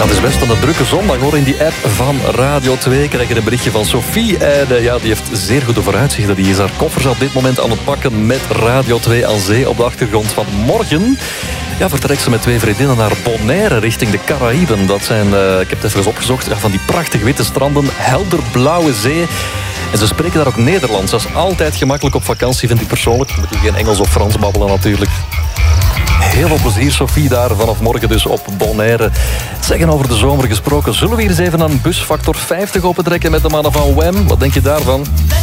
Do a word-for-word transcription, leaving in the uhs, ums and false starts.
Nou, het is best een drukke zondag hoor. In die app van Radio twee krijg je een berichtje van Sophie. En uh, ja, die heeft zeer goede vooruitzichten. Die is haar koffers op dit moment aan het pakken met Radio twee aan zee op de achtergrond van morgen. Ja, vertrekt ze met twee vriendinnen naar Bonaire richting de Caraïben. Dat zijn, uh, ik heb het even eens opgezocht, ja, van die prachtige witte stranden, helder blauwe zee. En ze spreken daar ook Nederlands. Dat is altijd gemakkelijk op vakantie, vind ik persoonlijk. Moet je geen Engels of Frans babbelen natuurlijk. Heel veel plezier, Sophie, daar vanaf morgen dus op Bonaire. Zeggen over de zomer gesproken, zullen we hier eens even een busfactor vijftig opentrekken met de mannen van Wham? Wat denk je daarvan?